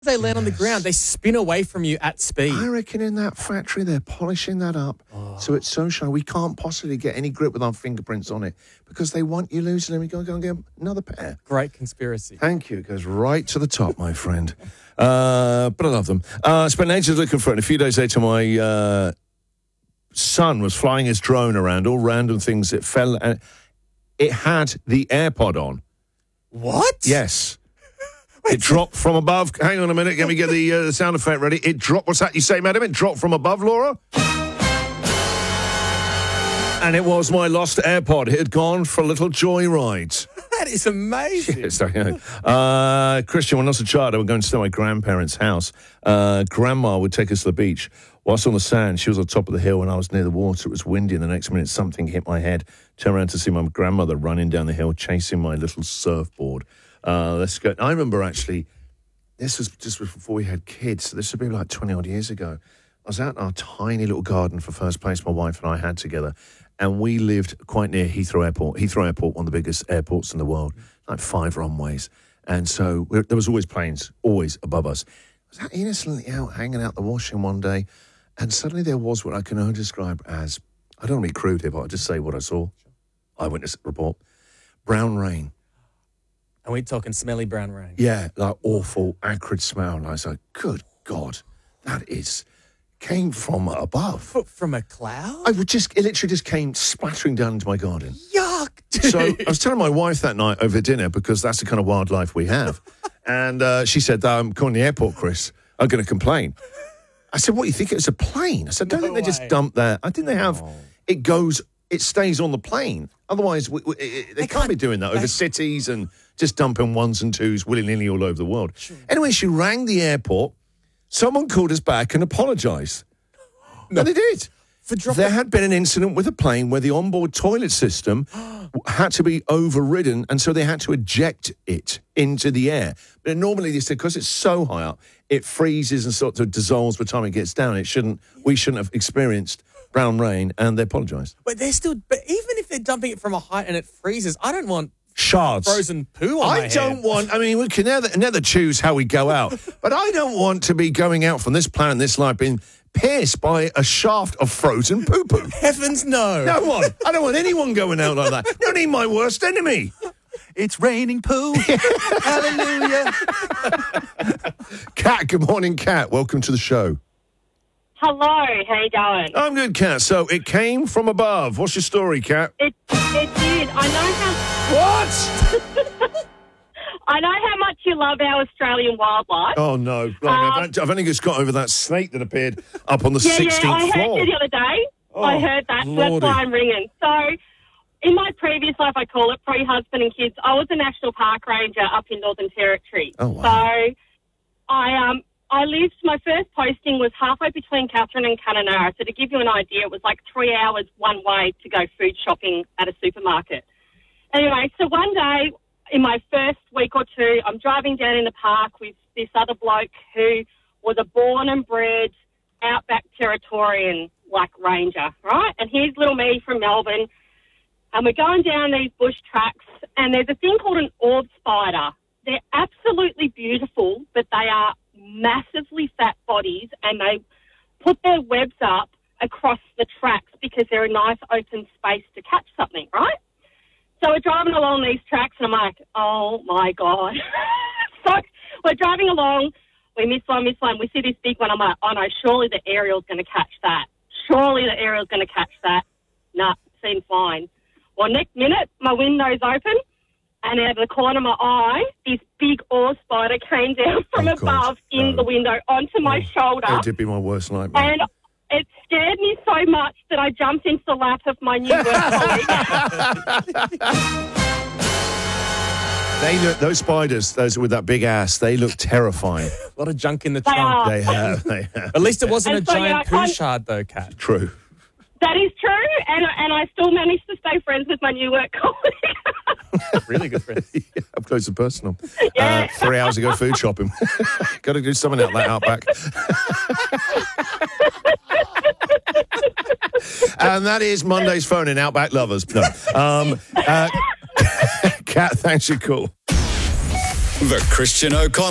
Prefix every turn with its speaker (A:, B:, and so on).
A: They land on the ground. They spin away from you at speed.
B: I reckon in that factory they're polishing that up so it's so shiny. We can't possibly get any grip with our fingerprints on it because they want you losing them. We go and get another pair.
A: Great conspiracy.
B: Thank you. It goes right to the top, my friend. But I love them. I spent ages looking for it. A few days later, my son was flying his drone around, all random things. It fell and it had the AirPod on.
A: What?
B: Yes. It dropped from above. Hang on a minute. Let me get the sound effect ready. It dropped. What's that you say, madam? It dropped from above, Laura? And it was my lost AirPod. It had gone for a little joyride.
A: That is amazing.
B: Yes, Christian, when I was a child, I would go and stay at my grandparents' house. Grandma would take us to the beach. Whilst on the sand, she was on top of the hill and I was near the water. It was windy and the next minute something hit my head. Turned around to see my grandmother running down the hill, chasing my little surfboard. Let's go. I remember actually, this was just before we had kids. So this would be like 20 odd years ago. I was out in our tiny little garden for first place my wife and I had together. And we lived quite near Heathrow Airport. Heathrow Airport, one of the biggest airports in the world, like 5 runways. And so there was always planes, always above us. I was innocently out hanging out the washing one day. And suddenly there was what I can only describe as, I don't want to be crude here, but I'll just say what I saw. Eyewitness report. Brown rain.
A: Are we talking smelly brown rain?
B: Yeah, like awful, acrid smell. And I was like, good God, that came from above.
A: From a cloud?
B: It literally just came splattering down into my garden.
A: Yuck!
B: So I was telling my wife that night over dinner, because that's the kind of wildlife we have. And she said, I'm calling the airport, Chris. I'm going to complain. I said, what, you think it was a plane? I said, don't think they just dumped that. I think they have, it stays on the plane. Otherwise, they can't be doing that over cities and just dumping ones and twos willy-nilly all over the world. Sure. Anyway, she rang the airport. Someone called us back and apologised. No, they did. There had been an incident with a plane where the onboard toilet system had to be overridden, and so they had to eject it into the air. But normally, they said, because it's so high up, it freezes and sort of dissolves by the time it gets down. We shouldn't have experienced brown rain, and they apologised.
A: But even if they're dumping it from a height and it freezes, I don't want
B: shards,
A: frozen poo on my head.
B: We can never choose how we go out, but I don't want to be going out from this planet, this life, being pierced by a shaft of frozen poo-poo.
A: Heavens no.
B: No one. I don't want anyone going out like that. Don't need my worst enemy.
C: It's raining poo. Hallelujah.
B: Kat, good morning, Kat. Welcome to the show.
D: Hello, how you going?
B: I'm good, Kat. So it came from above. What's your story, Kat?
D: It did. I know how...
B: What?
D: I know how much you love our Australian wildlife.
B: Oh, no. I've only just got over that snake that appeared up on the 16th floor.
D: I heard you the other day.
B: Oh,
D: I heard that. So that's why I'm ringing. So in my previous life, I call it pre-husband and kids, I was a National Park Ranger up in Northern Territory.
B: Oh, wow.
D: So I lived, my first posting was halfway between Katherine and Kununurra. So to give you an idea, it was like 3 hours one way to go food shopping at a supermarket. Anyway, so one day in my first week or two, I'm driving down in the park with this other bloke who was a born and bred outback Territorian, like ranger, right? And here's little me from Melbourne. And we're going down these bush tracks, and there's a thing called an orb spider. They're absolutely beautiful, but they are massively fat bodies, and they put their webs up across the tracks because they're a nice open space to catch something, right? So we're driving along these tracks, and I'm like, oh, my God. So we're driving along. We miss one. We see this big one. I'm like, oh, no, surely the aerial's going to catch that. Nah, seemed fine. Well, next minute, my window's open, and out of the corner of my eye, this big ore spider came down from above in the window onto my shoulder.
B: That did be my worst nightmare.
D: And it scared me so much that I jumped into the lap of my new work colleague.
B: Those spiders, those with that big ass, they look terrifying.
A: A lot of junk in the trunk.
B: They have.
A: At least it wasn't a giant poo shard, though, Kat.
B: True.
D: That is true, and I still managed to stay friends with my new work colleague.
A: Really good friends.
B: Yeah, up close and personal.
D: Yeah.
B: 3 hours ago, food shopping. Got to do something out that outback. And that is Monday's phone in Outback Lovers. No. Kat, thanks for your call.
E: The Christian O'Connell